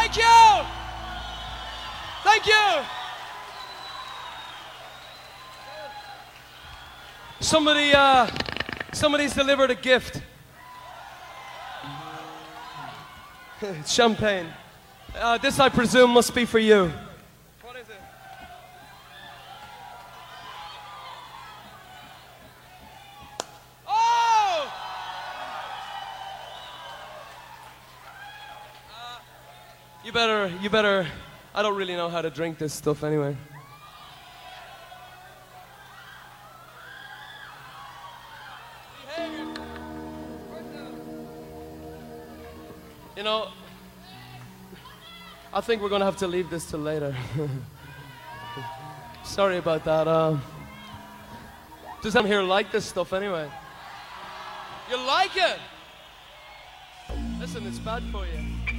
Thank you! Thank you! Somebody's delivered a gift. It's champagne. This, I presume, must be for you. What is it? Oh! You better. I don't really know how to drink this stuff anyway. You know, I think we're gonna have to leave this till later. Sorry about that. Does anyone here like this stuff anyway? You like it? Listen, it's bad for you.